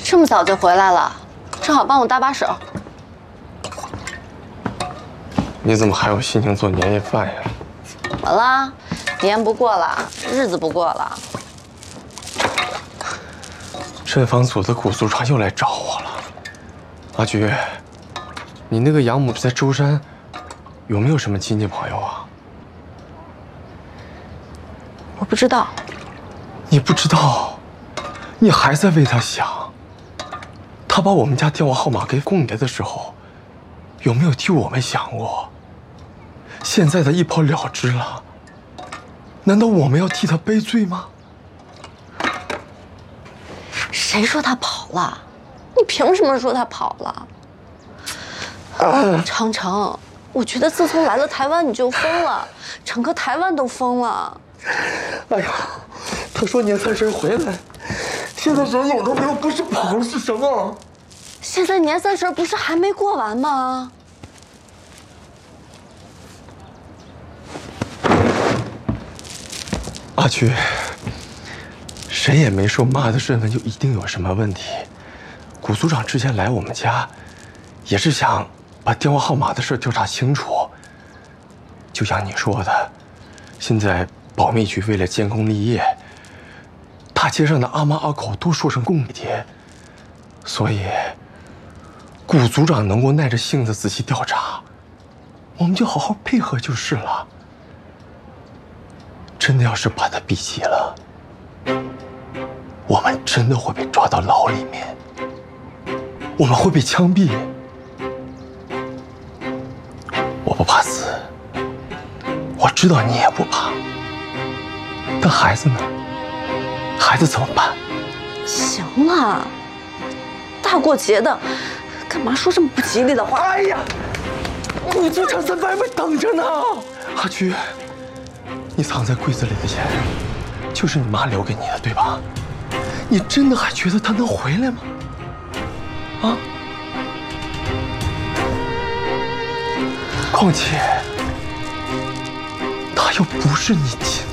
这么早就回来了，正好帮我搭把手。 你怎么还有心情做年夜饭呀？ 怎么了？年不过了，日子不过了。 镇房组的古组长又来找我了。阿菊，你那个养母在舟山，有没有什么亲戚朋友啊？ 我不知道。 你不知道？你还在为他想？他把我们家电话号码给供爷的时候，有没有替我们想过？现在他一跑了之了，难道我们要替他背罪吗？ 谁说他跑了？你凭什么说他跑了？程程，我觉得自从来了台湾你就疯了，整个台湾都疯了。 哎呀，他说年30回来，现在人影都没有，不是跑了是什么？ 现在年30不是还没过完吗？ 阿菊，谁也没说妈的身份就一定有什么问题。古组长之前来我们家，也是想把电话号码的事调查清楚。就像你说的，现在保密局为了建功立业，大街上的阿猫阿狗都说成供爹，所以古组长能够耐着性子仔细调查，我们就好好配合就是了。真的要是把他逼急了，我们真的会被抓到牢里面，我们会被枪毙。我不怕死，我知道你也不怕。但孩子呢？孩子怎么办？ 行了，大过节的，干嘛说这么不吉利的话？ 哎呀，古组长在外面等着呢。 阿菊，你藏在柜子里的钱，就是你妈留给你的，对吧？你真的还觉得他能回来吗？啊？况且，他又不是你亲